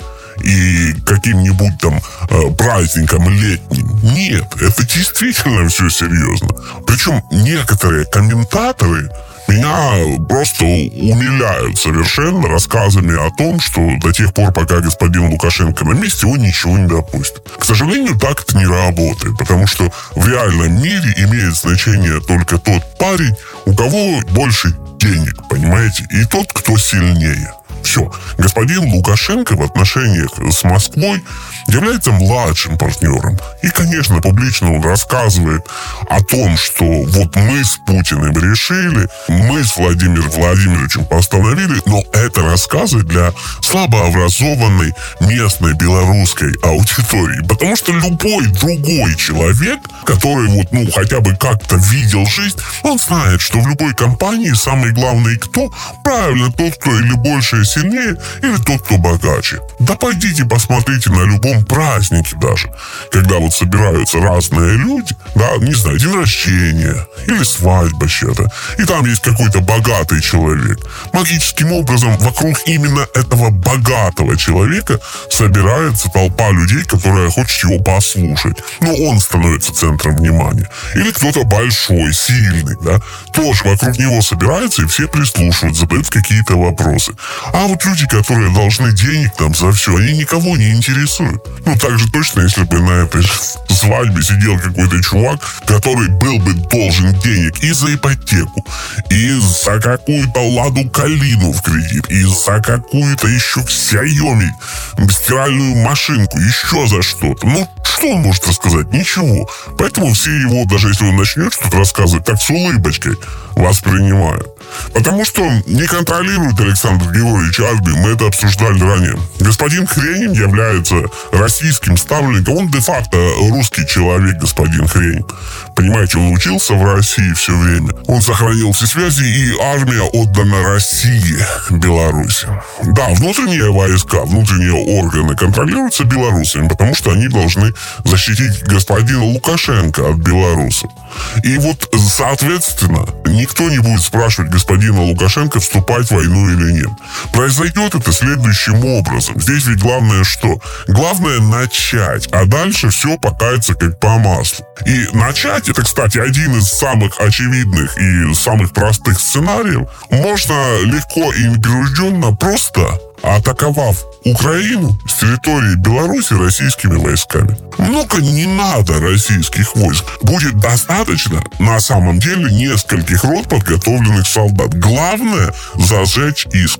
И каким-нибудь там праздникам летним. Нет, это действительно все серьезно. Причем некоторые комментаторы меня просто умиляют совершенно рассказами о том, что до тех пор, пока господин Лукашенко на месте, он ничего не допустит. К сожалению, так это не работает, потому что в реальном мире имеет значение только тот парень, у кого больше денег, понимаете, и тот, кто сильнее. Все. Господин Лукашенко в отношениях с Москвой является младшим партнером. И, конечно, публично он рассказывает о том, что вот мы с Путиным решили, мы с Владимиром Владимировичем постановили, но это рассказы для слабообразованной местной белорусской аудитории. Потому что любой другой человек, который хотя бы как-то видел жизнь, он знает, что в любой компании самый главный кто? Правильно, тот, кто или больше сильнее, или тот, кто богаче. Да пойдите посмотрите на любом празднике даже, когда собираются разные люди, не знаю, день рождения или свадьба чья-то, и там есть какой-то богатый человек. Магическим образом вокруг именно этого богатого человека собирается толпа людей, которая хочет его послушать. Он становится центром внимания. Или кто-то большой, сильный, тоже вокруг него собирается, и все прислушивают, задают какие-то вопросы. А вот люди, которые должны денег там за все, они никого не интересуют. Так же точно, если бы на этой свадьбе сидел какой-то чувак, который был бы должен денег и за ипотеку, и за какую-то Ладу Калину в кредит, и за какую-то еще Xiaomi стиральную машинку, еще за что-то. Что он может рассказать? Ничего. Поэтому все его, даже если он начнет что-то рассказывать, так с улыбочкой воспринимают. Потому что не контролирует Александр Георгиевич армию, мы это обсуждали ранее. Господин Хренин является российским ставленником, он де-факто русский человек, господин Хренин. Понимаете, он учился в России все время, он сохранил все связи, и армия отдана России, Беларуси. Да, внутренние войска, внутренние органы контролируются белорусами, потому что они должны защитить господина Лукашенко от белорусов. И соответственно, никто не будет спрашивать господина Лукашенко, вступать в войну или нет. Произойдет это следующим образом. Здесь ведь главное что? Главное начать, а дальше все покатится как по маслу. И начать, это, кстати, один из самых очевидных и самых простых сценариев, можно легко и непринужденно, просто атаковав Украину с территории Беларуси российскими войсками. Много не надо российских войск. Будет достаточно, на самом деле, нескольких рот подготовленных солдат. Главное — зажечь искру.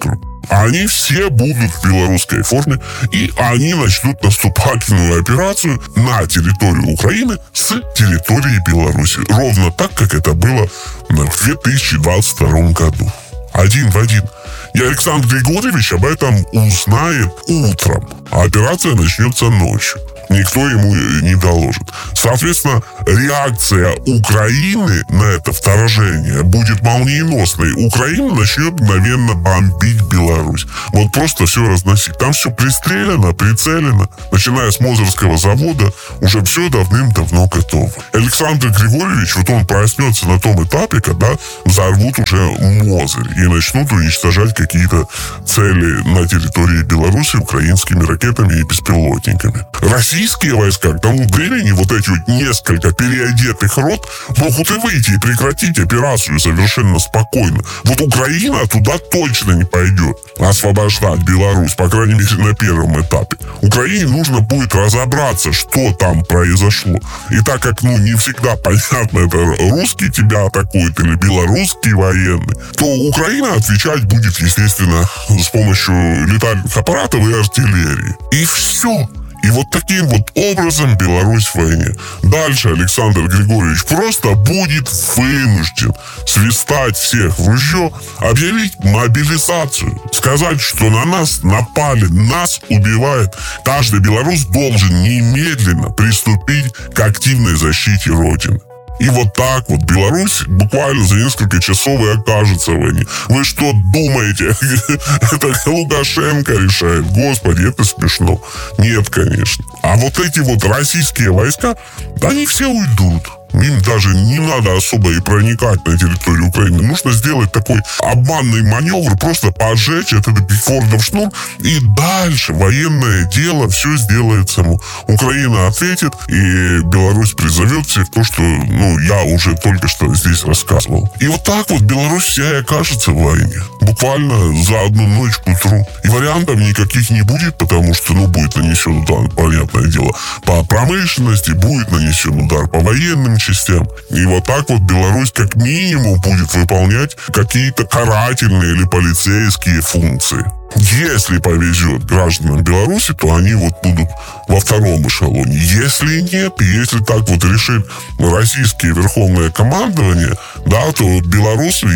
Они все будут в белорусской форме, и они начнут наступательную операцию на территорию Украины с территории Беларуси. Ровно так, как это было в 2022 году. Один в один. И Александр Григорьевич об этом узнает утром, а операция начнется ночью. Никто ему не доложит. Соответственно, реакция Украины на это вторжение будет молниеносной. Украина начнет мгновенно бомбить Беларусь. Вот просто все разносить. Там все пристрелено, прицелено. Начиная с Мозырского завода, уже все давным-давно готово. Александр Григорьевич, вот он проснется на том этапе, когда взорвут уже Мозырь и начнут уничтожать какие-то цели на территории Беларуси украинскими ракетами и беспилотниками. Российские войска к тому времени, вот эти вот несколько переодетых рот, могут и выйти и прекратить операцию совершенно спокойно. Вот Украина туда точно не пойдет освобождать Беларусь, по крайней мере, на первом этапе. Украине нужно будет разобраться, что там произошло. И так как, не всегда понятно, это русские тебя атакуют или белорусские военные, то Украина отвечать будет, естественно, с помощью летательных аппаратов и артиллерии. И все. И вот таким вот образом Беларусь в войне. Дальше Александр Григорьевич просто будет вынужден свистать всех в ружье, объявить мобилизацию, сказать, что на нас напали, нас убивают. Каждый белорус должен немедленно приступить к активной защите Родины. И вот так вот Беларусь буквально за несколько часов и окажется в войне. Вы что думаете? Это Лукашенко решает? Господи, это смешно. Нет, конечно. А вот эти вот российские войска, они все уйдут. Им даже не надо особо и проникать на территорию Украины. Нужно сделать такой обманный маневр, просто поджечь этот Бигфордов шнур, и дальше военное дело все сделает само. Украина ответит, и Беларусь призовет всех то, что, я уже только что здесь рассказывал. И вот так вот Беларусь вся и окажется в войне. Буквально за одну ночь к утру. И вариантов никаких не будет, потому что, будет нанесен удар, понятное дело, по промышленности, будет нанесен удар по военным частям. И вот так вот Беларусь как минимум будет выполнять какие-то карательные или полицейские функции. Если повезет гражданам Беларуси, то они вот будут во втором эшелоне. Если нет, если так вот решит российское верховное командование, то белорусы,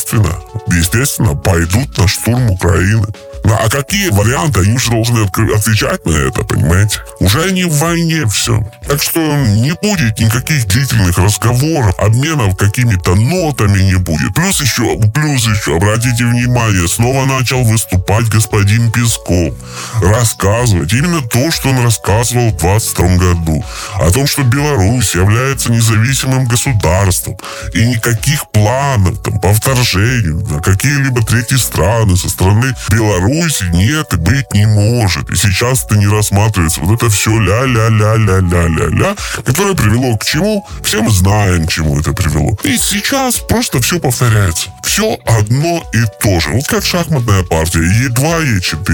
естественно, пойдут на штурм Украины. А какие варианты? Они уже должны отвечать на это, понимаете? Уже они в войне все. Так что не будет никаких длительных разговоров, обменов какими-то нотами не будет. Плюс еще, обратите внимание, снова начал выступать господин Песков. Рассказывать именно то, что он рассказывал в 2022 году. О том, что Беларусь является независимым государством. И никаких планов по вторжению на какие-либо третьи страны со стороны Беларуси нет и быть не может. И сейчас это не рассматривается. Вот это все ля-ля-ля-ля-ля-ля-ля, которое привело к чему? Все мы знаем, к чему это привело. И сейчас просто все повторяется. Все одно и то же. Вот как шахматная партия. Е2,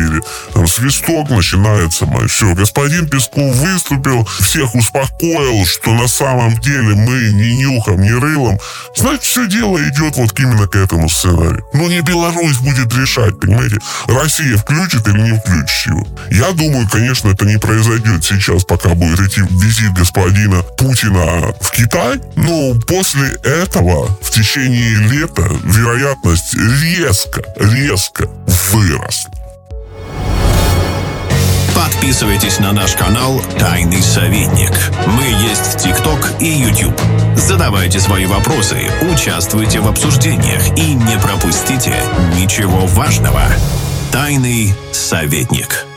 Е4. Свисток начинается. Все, господин Песков выступил, всех успокоил, что на самом деле мы ни нюхом, ни рылом. Значит, все дело идет вот именно к этому сценарию. Но не Беларусь будет решать, понимаете? Россия включит или не включит его. Я думаю, конечно, это не произойдет сейчас, пока будет идти визит господина Путина в Китай. Но после этого в течение лета вероятность резко выросла. Подписывайтесь на наш канал «Тайный советник». Мы есть в ТикТок и YouTube. Задавайте свои вопросы, участвуйте в обсуждениях и не пропустите ничего важного. «Тайный советник».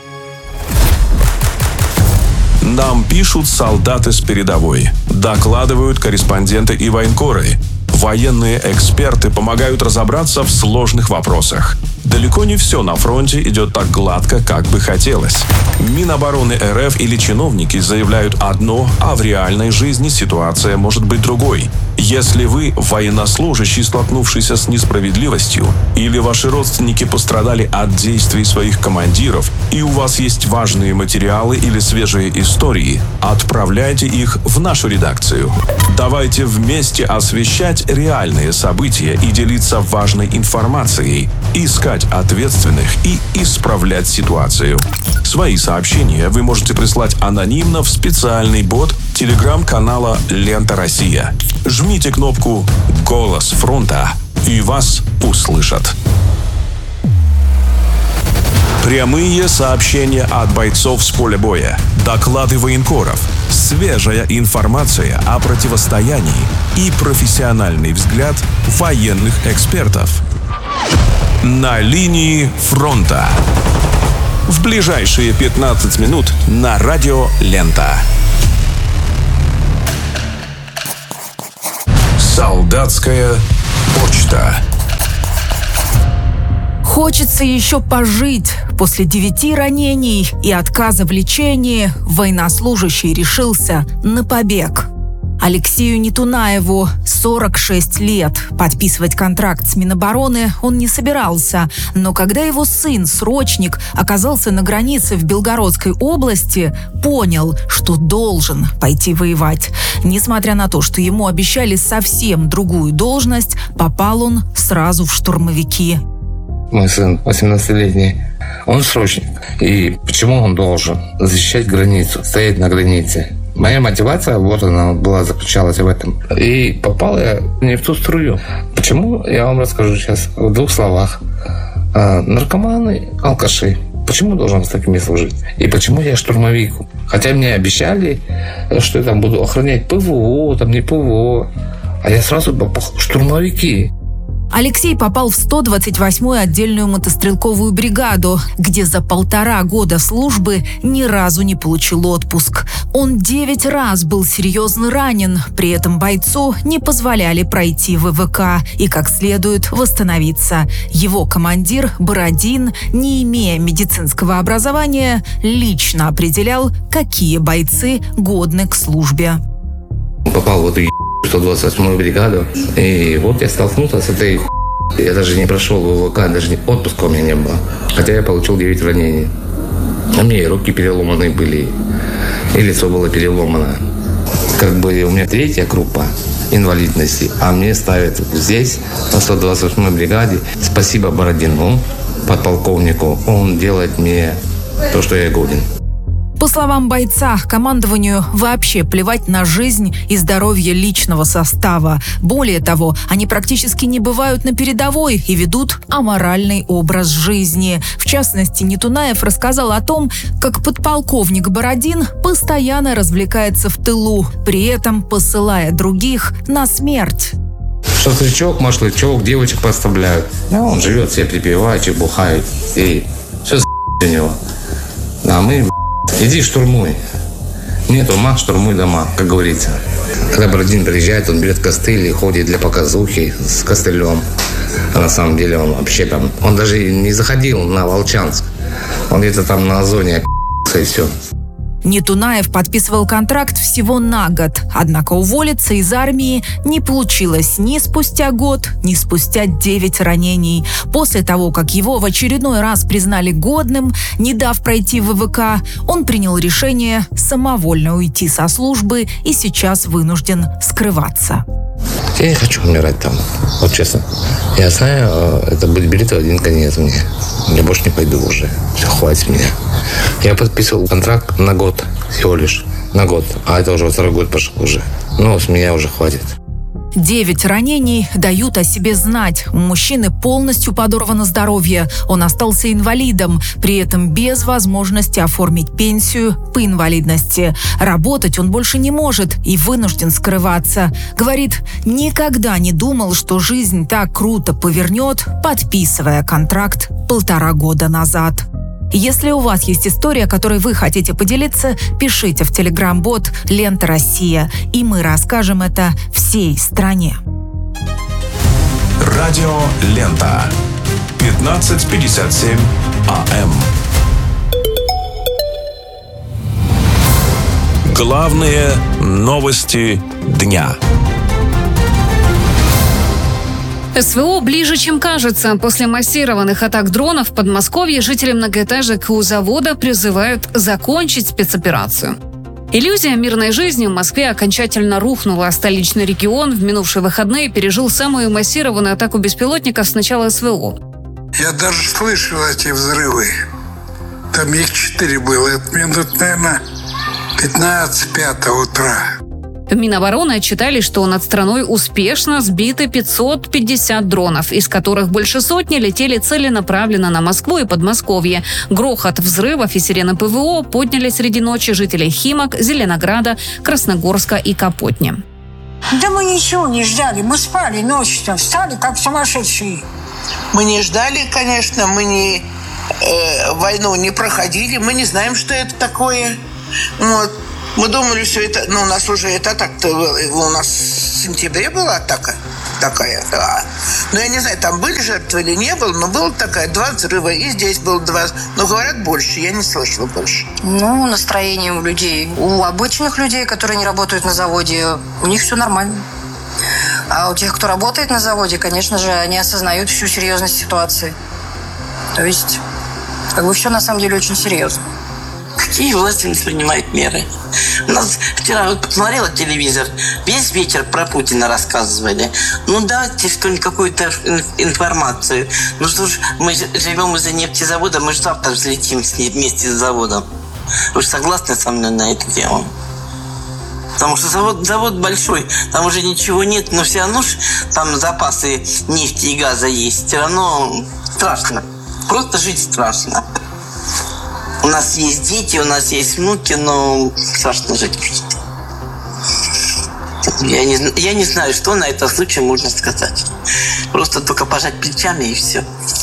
Нам пишут солдаты с передовой, докладывают корреспонденты и военкоры. Военные эксперты помогают разобраться в сложных вопросах. Далеко не все на фронте идет так гладко, как бы хотелось. Минобороны РФ или чиновники заявляют одно, а в реальной жизни ситуация может быть другой. Если вы военнослужащий, столкнувшийся с несправедливостью, или ваши родственники пострадали от действий своих командиров, и у вас есть важные материалы или свежие истории, отправляйте их в нашу редакцию. Давайте вместе освещать реальные события и делиться важной информацией, искать ответственных и исправлять ситуацию. Свои сообщения вы можете прислать анонимно в специальный бот телеграм-канала «Лента Россия». Жмите кнопку «Голос фронта» и вас услышат. Прямые сообщения от бойцов с поля боя, доклады военкоров, свежая информация о противостоянии и профессиональный взгляд военных экспертов. На линии фронта. В ближайшие 15 минут на радио «Лента». Солдатская почта. Хочется еще пожить. После 9 ранений и отказа в лечении военнослужащий решился на побег. Алексею Нетунаеву 46 лет. Подписывать контракт с Минобороны он не собирался. Но когда его сын, срочник, оказался на границе в Белгородской области, понял, что должен пойти воевать. Несмотря на то, что ему обещали совсем другую должность, попал он сразу в штурмовики. Мой сын, 18-летний, он срочник. И почему он должен защищать границу, стоять на границе? Моя мотивация, вот она была, заключалась в этом. И попал я не в ту струю. Почему? Я вам расскажу сейчас в 2 словах. Наркоманы, алкаши. Почему должен с такими служить? И почему я штурмовик? Хотя мне обещали, что я там буду охранять ПВО, там не ПВО. А я сразу попал в штурмовики. Алексей попал в 128-ю отдельную мотострелковую бригаду, где за 1,5 года службы ни разу не получил отпуск. Он 9 раз был серьезно ранен, при этом бойцу не позволяли пройти ВВК и как следует восстановиться. Его командир Бородин, не имея медицинского образования, лично определял, какие бойцы годны к службе. Попал в эту 128-ю бригаду, и вот я столкнулся с этой я даже не прошел ВВК, даже отпуска у меня не было. Хотя я получил 9 ранений. У меня и руки переломаны были, и лицо было переломано. Как бы у меня 3-я группа инвалидности, а мне ставят здесь, на 128-й бригаде. Спасибо Бородину, подполковнику, он делает мне то, что я годен. По словам бойца, командованию вообще плевать на жизнь и здоровье личного состава. Более того, они практически не бывают на передовой и ведут аморальный образ жизни. В частности, Нетунаев рассказал о том, как подполковник Бородин постоянно развлекается в тылу, при этом посылая других на смерть. Шашлычок, машлычок, девочек поставляют. Он живет себе припеваючи, бухает. И все у него. А мы... Иди штурмуй. Нет ума, штурмуй дома, как говорится. Когда Бородин приезжает, он берет костыль и ходит для показухи с костылем. А на самом деле он вообще там... Он даже не заходил на Волчанск. Он где-то там на Озоне и все. Нетунаев подписывал контракт всего на год, однако уволиться из армии не получилось ни спустя год, ни спустя 9 ранений. После того, как его в очередной раз признали годным, не дав пройти ВВК, он принял решение самовольно уйти со службы и сейчас вынужден скрываться. Я не хочу умирать там, вот честно. Я знаю, это будет билет в один конец мне. Я больше не пойду уже. Все, хватит меня. Я подписывал контракт на год, всего лишь на год. А это уже 2-й год пошел уже. Но с меня уже хватит. 9 ранений дают о себе знать. У мужчины полностью подорвано здоровье. Он остался инвалидом, при этом без возможности оформить пенсию по инвалидности. Работать он больше не может и вынужден скрываться. Говорит, никогда не думал, что жизнь так круто повернет, подписывая контракт 1,5 года назад. Если у вас есть история, которой вы хотите поделиться, пишите в телеграм-бот «Лента Россия», и мы расскажем это всей стране. Радио «Лента». 15:57 АМ. Главные новости дня. СВО ближе, чем кажется. После массированных атак дронов в Подмосковье жители многоэтажек у завода призывают закончить спецоперацию. Иллюзия мирной жизни в Москве окончательно рухнула. Столичный регион в минувшие выходные пережил самую массированную атаку беспилотников с начала СВО. Я даже слышал эти взрывы. Там их 4 было. Это минут, наверное, 15-5 утра. В Минобороны отчитали, что над страной успешно сбиты 550 дронов, из которых больше сотни летели целенаправленно на Москву и Подмосковье. Грохот взрывов и сирены ПВО подняли среди ночи жителей Химок, Зеленограда, Красногорска и Капотни. Да мы ничего не ждали, мы спали ночью, встали как сумасшедшие. Мы не ждали, конечно, мы не войну не проходили, мы не знаем, что это такое. Вот. Мы думали, что это, у нас уже это так-то, у нас в сентябре была атака такая, да. Но я не знаю, там были жертвы или не было, но была такая, 2 взрыва, и здесь было 2, но говорят больше, я не слышала больше. Настроение у людей, у обычных людей, которые не работают на заводе, у них все нормально. А у тех, кто работает на заводе, конечно же, они осознают всю серьезность ситуации. То есть, все на самом деле очень серьезно. Какие власти не принимают меры? У нас вчера посмотрела телевизор, весь вечер про Путина рассказывали. Давайте что-нибудь, какую-то информацию. Что ж, мы живем из-за нефтезавода, мы же завтра взлетим вместе с заводом. Вы же согласны со мной на это дело? Потому что завод большой, там уже ничего нет, но все равно там запасы нефти и газа есть. Все равно страшно. Просто жить страшно. У нас есть дети, у нас есть внуки, но страшно жить просто. Я не знаю, что на этот случай можно сказать. Просто только пожать плечами и все.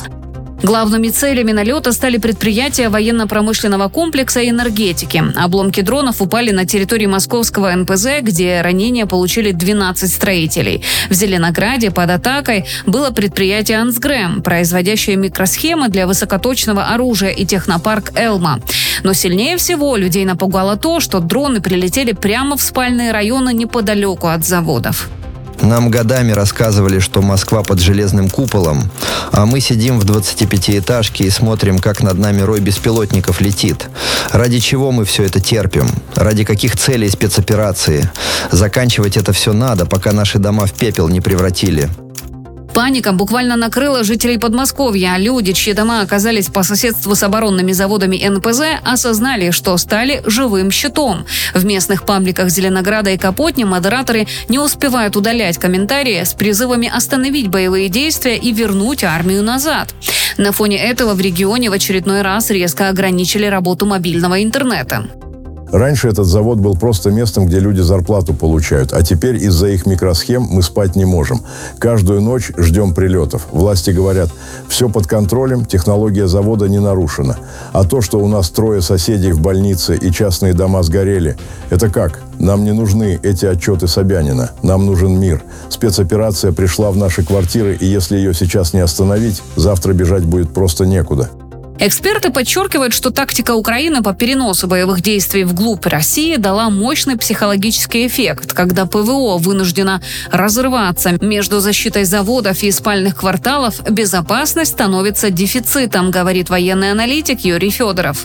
Главными целями налета стали предприятия военно-промышленного комплекса и энергетики. Обломки дронов упали на территории московского НПЗ, где ранения получили 12 строителей. В Зеленограде под атакой было предприятие «Ансгрэм», производящее микросхемы для высокоточного оружия, и технопарк «Элма». Но сильнее всего людей напугало то, что дроны прилетели прямо в спальные районы неподалеку от заводов. Нам годами рассказывали, что Москва под железным куполом, а мы сидим в 25-этажке и смотрим, как над нами рой беспилотников летит. Ради чего мы все это терпим? Ради каких целей спецоперации? Заканчивать это все надо, пока наши дома в пепел не превратили. Паника буквально накрыла жителей Подмосковья, а люди, чьи дома оказались по соседству с оборонными заводами НПЗ, осознали, что стали живым щитом. В местных пабликах Зеленограда и Капотни модераторы не успевают удалять комментарии с призывами остановить боевые действия и вернуть армию назад. На фоне этого в регионе в очередной раз резко ограничили работу мобильного интернета. Раньше этот завод был просто местом, где люди зарплату получают, а теперь из-за их микросхем мы спать не можем. Каждую ночь ждем прилетов. Власти говорят, все под контролем, технология завода не нарушена. А то, что у нас 3 соседей в больнице и частные дома сгорели, это как? Нам не нужны эти отчеты Собянина. Нам нужен мир. Спецоперация пришла в наши квартиры, и если ее сейчас не остановить, завтра бежать будет просто некуда. Эксперты подчеркивают, что тактика Украины по переносу боевых действий вглубь России дала мощный психологический эффект, когда ПВО вынуждено разрываться между защитой заводов и спальных кварталов, безопасность становится дефицитом, говорит военный аналитик Юрий Федоров.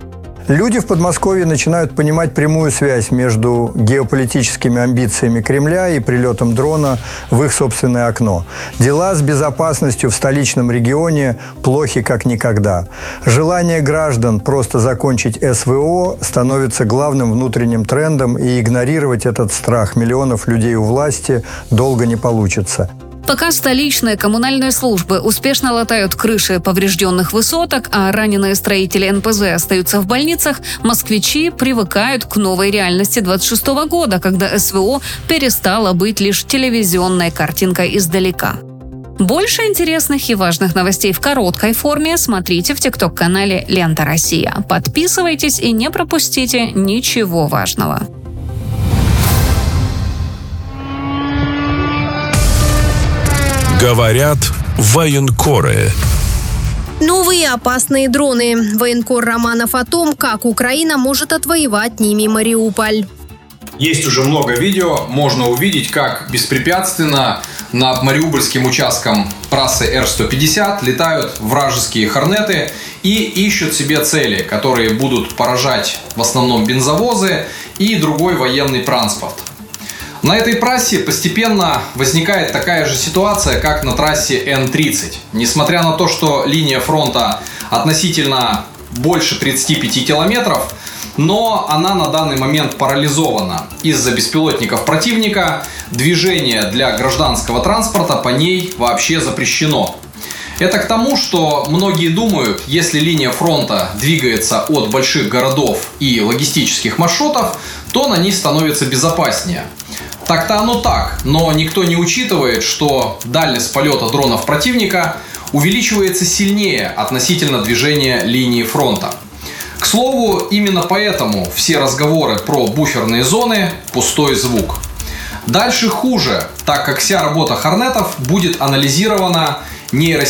Люди в Подмосковье начинают понимать прямую связь между геополитическими амбициями Кремля и прилетом дрона в их собственное окно. Дела с безопасностью в столичном регионе плохи как никогда. Желание граждан просто закончить СВО становится главным внутренним трендом, и игнорировать этот страх миллионов людей у власти долго не получится. Пока столичные коммунальные службы успешно латают крыши поврежденных высоток, а раненые строители НПЗ остаются в больницах, москвичи привыкают к новой реальности 26 года, когда СВО перестало быть лишь телевизионной картинкой издалека. Больше интересных и важных новостей в короткой форме смотрите в ТикТок-канале «Лента Россия». Подписывайтесь и не пропустите ничего важного. Говорят военкоры. Новые опасные дроны. Военкор Романов о том, как Украина может отвоевать ними Мариуполь. Есть уже много видео, можно увидеть, как беспрепятственно над Мариупольским участком трассы Р-150 летают вражеские «Хорнеты» и ищут себе цели, которые будут поражать в основном бензовозы и другой военный транспорт. На этой трассе постепенно возникает такая же ситуация, как на трассе Н-30. Несмотря на то, что линия фронта относительно больше 35 километров, но она на данный момент парализована. Из-за беспилотников противника движение для гражданского транспорта по ней вообще запрещено. Это к тому, что многие думают, если линия фронта двигается от больших городов и логистических маршрутов, то на ней становится безопаснее. Так-то оно так, но никто не учитывает, что дальность полета дронов противника увеличивается сильнее относительно движения линии фронта. К слову, именно поэтому все разговоры про буферные зоны – пустой звук. Дальше хуже, так как вся работа «Хорнетов» будет анализирована нейросетью